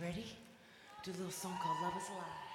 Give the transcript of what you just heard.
ready? Do a little song called Love Is Alive.